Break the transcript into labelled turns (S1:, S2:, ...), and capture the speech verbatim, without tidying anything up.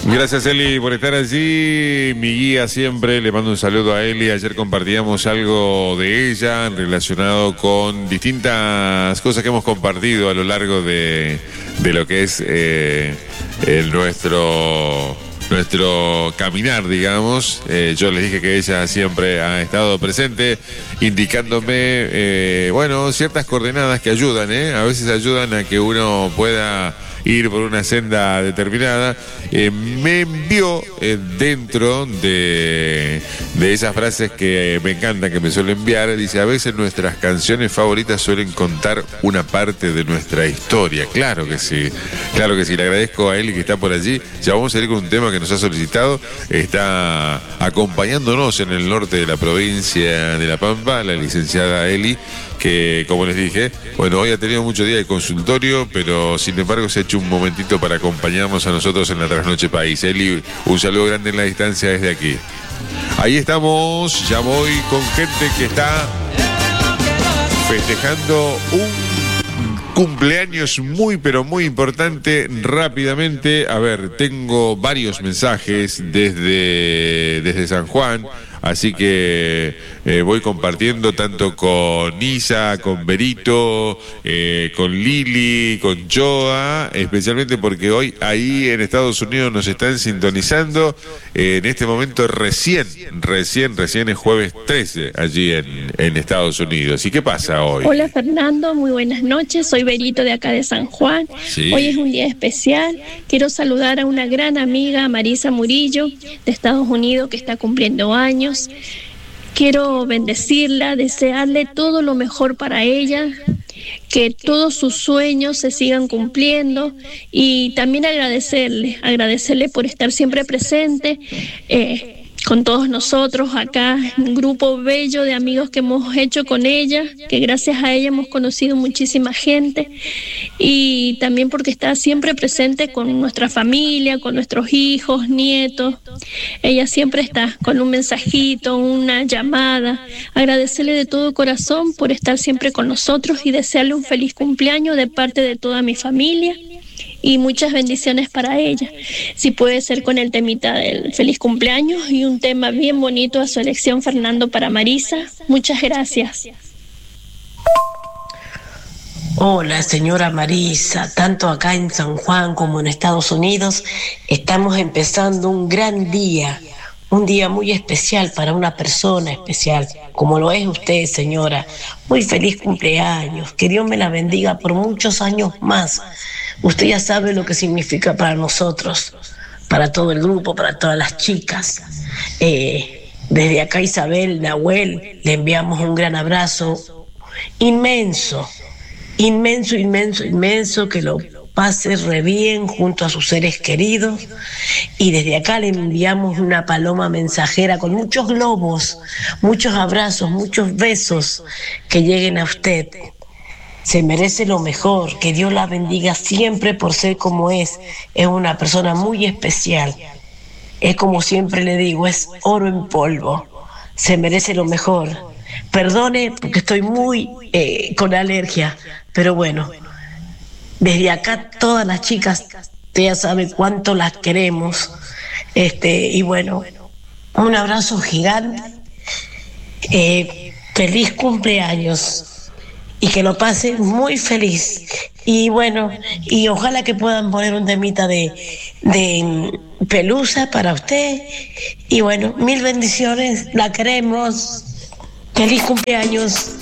S1: Gracias, Eli, por estar allí. Mi guía siempre, le mando un saludo a Eli. Ayer compartíamos algo de ella relacionado con distintas cosas que hemos compartido a lo largo de, de lo que es eh, el nuestro... nuestro caminar, digamos. Eh, yo les dije que ella siempre ha estado presente, indicándome, eh, bueno, ciertas coordenadas que ayudan, ¿eh? A veces ayudan a que uno pueda ir por una senda determinada. Eh, me envió eh, dentro de, de esas frases que me encantan, que me suele enviar, dice: a veces nuestras canciones favoritas suelen contar una parte de nuestra historia. Claro que sí, claro que sí. Le agradezco a Eli que está por allí. Ya vamos a ir con un tema que nos ha solicitado. Está acompañándonos en el norte de la provincia de La Pampa, la licenciada Eli, que, como les dije, bueno, hoy ha tenido mucho día de consultorio, pero sin embargo se ha hecho un momentito para acompañarnos a nosotros en la Trasnoche País. Eli, un saludo grande en la distancia desde aquí. Ahí estamos, ya voy con gente que está festejando un cumpleaños muy, pero muy importante. Rápidamente, a ver, tengo varios mensajes desde, desde San Juan. Así que eh, voy compartiendo tanto con Isa, con Berito, eh, con Lili, con Joa, especialmente porque hoy ahí en Estados Unidos nos están sintonizando. Eh, en este momento recién, recién, recién es jueves trece allí en, en Estados Unidos. ¿Y qué pasa hoy?
S2: Hola Fernando, muy buenas noches. Soy Berito de acá de San Juan.
S1: Sí.
S2: Hoy es un día especial. Quiero saludar a una gran amiga, Marisa Murillo, de Estados Unidos, que está cumpliendo años. Quiero bendecirla, desearle todo lo mejor para ella, que todos sus sueños se sigan cumpliendo, y también agradecerle, agradecerle por estar siempre presente eh, con todos nosotros acá, un grupo bello de amigos que hemos hecho con ella, que gracias a ella hemos conocido muchísima gente, y también porque está siempre presente con nuestra familia, con nuestros hijos, nietos. Ella siempre está con un mensajito, una llamada. Agradecerle de todo corazón por estar siempre con nosotros y desearle un feliz cumpleaños de parte de toda mi familia. Y muchas bendiciones para ella. Si puede ser con el temita del feliz cumpleaños y un tema bien bonito a su elección, Fernando, para Marisa. Muchas gracias.
S3: Hola, señora Marisa. Tanto acá en San Juan como en Estados Unidos estamos empezando un gran día. Un día muy especial para una persona especial, como lo es usted, señora. Muy feliz cumpleaños. Que Dios me la bendiga por muchos años más. Usted ya sabe lo que significa para nosotros, para todo el grupo, para todas las chicas. Eh, desde acá, Isabel, Nahuel, le enviamos un gran abrazo inmenso, inmenso, inmenso, inmenso, que lo pase re bien junto a sus seres queridos. Y desde acá le enviamos una paloma mensajera con muchos globos, muchos abrazos, muchos besos que lleguen a usted. Se merece lo mejor, que Dios la bendiga siempre por ser como es. Es una persona muy especial. Es como siempre le digo, es oro en polvo. Se merece lo mejor. Perdone porque estoy muy eh, con alergia, pero bueno, desde acá todas las chicas, usted ya sabe cuánto las queremos. Este, y bueno, un abrazo gigante. Eh, feliz cumpleaños. Y que lo pase muy feliz. Y bueno, y ojalá que puedan poner un temita de, de Pelusa para usted. Y bueno, mil bendiciones, la queremos. Feliz cumpleaños.